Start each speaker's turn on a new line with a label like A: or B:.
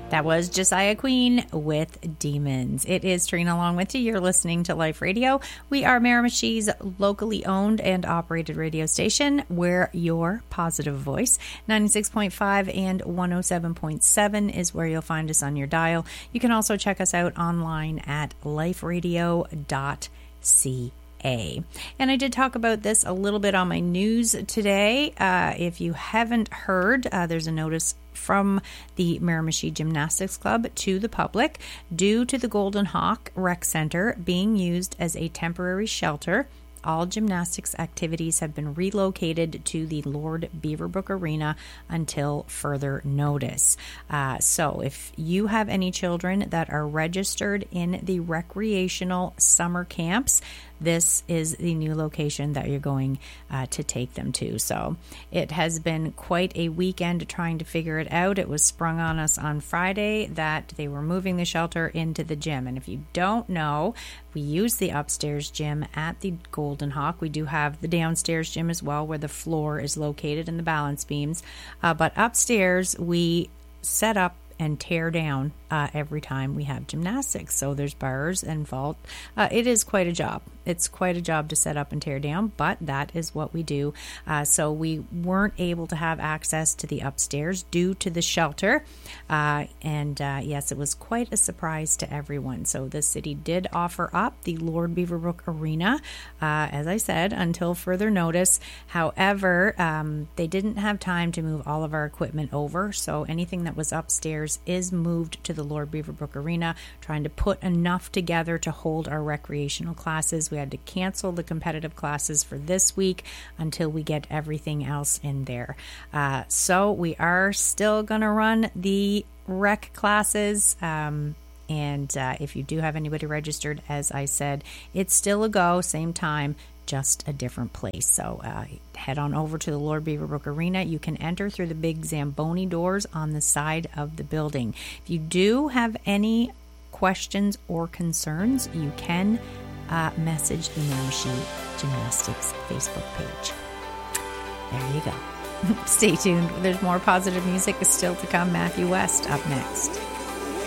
A: That was Josiah Queen with Demons. It is Trina along with you. You're listening to Life Radio. We are Miramichi's locally owned and operated radio station. We're your positive voice. 96.5 and 107.7 is where you'll find us on your dial. You can also check us out online at liferadio.ca. And I did talk about this a little bit on my news today. If you haven't heard, there's a notice from the Miramichi Gymnastics Club to the public due to the Golden Hawk Rec Center being used as a temporary shelter. All gymnastics activities have been relocated to the Lord Beaverbrook Arena until further notice. So if you have any children that are registered in the recreational summer camps, this is the new location that you're going to take them to. So it has been quite a weekend trying to figure it out. It was sprung on us on Friday that they were moving the shelter into the gym. And if you don't know, we use the upstairs gym at the Golden Hawk. We do have the downstairs gym as well, where the floor is located and the balance beams. But upstairs, we set up and tear down every time we have gymnastics. So there's bars and vault. It is quite a job. It's quite a job to set up and tear down, but that is what we do. So we weren't able to have access to the upstairs due to the shelter. Yes, it was quite a surprise to everyone. So the city did offer up the Lord Beaverbrook Arena, as I said, until further notice. However, they didn't have time to move all of our equipment over. So anything that was upstairs is moved to the Lord Beaverbrook Arena, trying to put enough together to hold our recreational classes. We had to cancel the competitive classes for this week until we get everything else in there. So we are still going to run the rec classes. And if you do have anybody registered, as I said, it's still a go, same time, just a different place. So head on over to the Lord Beaverbrook Arena. You can enter through the big Zamboni doors on the side of the building. If you do have any questions or concerns, you can message the Miramichi Gymnastics Facebook page. There you go. Stay tuned. There's more positive music is still to come. Matthew West up next.